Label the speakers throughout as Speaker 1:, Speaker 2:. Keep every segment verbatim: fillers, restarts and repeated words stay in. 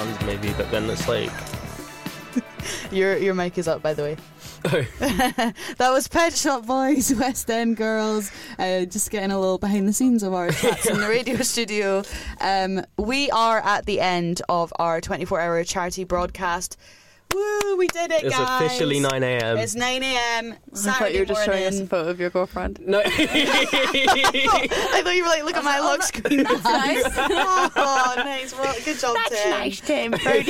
Speaker 1: sounds maybe, but then it's like...
Speaker 2: your your mic is up, by the way.
Speaker 1: Oh.
Speaker 2: That was Pet Shop Boys, West End Girls, uh, just getting a little behind the scenes of our chats in the radio studio. Um, we are at the end of our twenty-four hour charity broadcast. Woo, we did it,
Speaker 1: it's
Speaker 2: guys.
Speaker 1: It's officially nine a.m.
Speaker 2: It's nine a.m. Saturday
Speaker 3: I thought you were just
Speaker 2: morning.
Speaker 3: showing us a photo of your girlfriend.
Speaker 1: No.
Speaker 2: I thought you were like, look at my
Speaker 3: oh,
Speaker 2: lock screen.
Speaker 3: That's nice.
Speaker 2: Oh, nice. Well, good job,
Speaker 3: That's
Speaker 2: Tim.
Speaker 3: nice, Tim.
Speaker 2: Proud of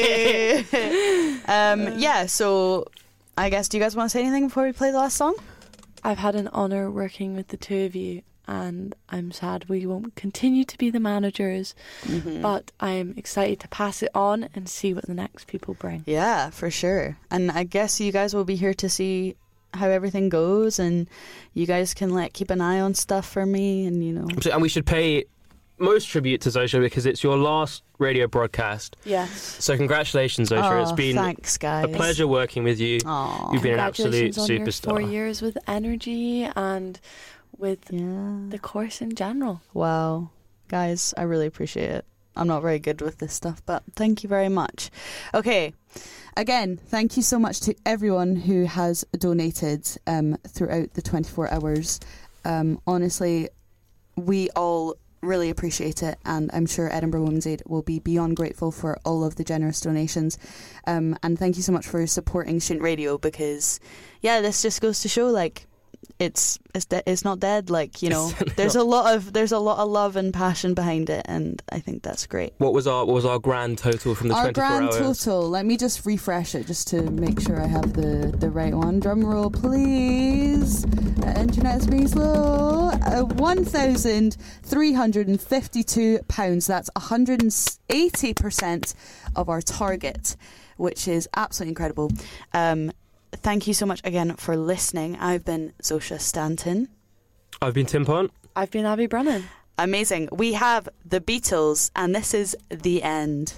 Speaker 2: you. um, yeah, so I guess, do you guys want to say anything before we play the last song?
Speaker 3: I've had an honour working with the two of you, and I'm sad we won't continue to be the managers, mm-hmm. but I'm excited to pass it on and see what the next people bring.
Speaker 2: Yeah, for sure. And I guess you guys will be here to see how everything goes, and you guys can like keep an eye on stuff for me, and you know.
Speaker 1: And we should pay most tribute to Zosha because it's your last radio broadcast.
Speaker 3: Yes.
Speaker 1: So congratulations, Zosha.
Speaker 2: Oh,
Speaker 1: it's been
Speaker 2: thanks, guys.
Speaker 1: a pleasure working with you.
Speaker 2: Aww.
Speaker 1: You've been an absolute
Speaker 3: on
Speaker 1: superstar.
Speaker 3: Your four years with Energy and with
Speaker 2: yeah.
Speaker 3: the course in general.
Speaker 2: Wow. Guys, I really appreciate it. I'm not very good with this stuff, but thank you very much. Okay. Again, thank you so much to everyone who has donated um, throughout the twenty-four hours. Um, honestly, we all really appreciate it, and I'm sure Edinburgh Women's Aid will be beyond grateful for all of the generous donations. Um, and thank you so much for supporting Student Radio, because, yeah, this just goes to show, like, it's it's de- it's not dead. Like, you know, there's a lot of there's a lot of love and passion behind it, and I think that's great.
Speaker 1: What was our what was our grand total from the
Speaker 2: our
Speaker 1: twenty-four
Speaker 2: grand
Speaker 1: hours?
Speaker 2: total? Let me just refresh it just to make sure I have the the right one. Drum roll, please. Uh, internet's being slow. Uh, one thousand three hundred and fifty-two pounds. That's one hundred and eighty percent of our target, which is absolutely incredible. Um. Thank you so much again for listening. I've been Zosha Stanton.
Speaker 1: I've been Tim Pont.
Speaker 3: I've been Abby Brennan.
Speaker 2: Amazing. We have the Beatles, and this is The End.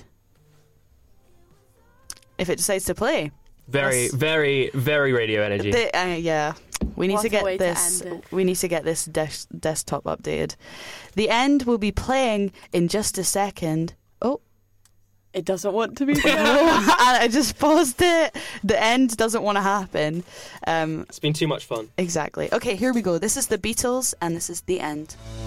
Speaker 2: If it decides to play.
Speaker 1: Very,
Speaker 2: Yes.
Speaker 1: very, very radio energy.
Speaker 2: The, uh, yeah. We need
Speaker 3: What
Speaker 2: to
Speaker 3: a
Speaker 2: get
Speaker 3: way to
Speaker 2: this.
Speaker 3: end it.
Speaker 2: We need to get this des- desktop updated. The End will be playing in just a second. Oh.
Speaker 3: It doesn't want to be
Speaker 2: No, I just paused it. The end doesn't want to happen. Um,
Speaker 1: It's been too much fun.
Speaker 2: exactly. Okay, here we go. This is the Beatles, and this is The End.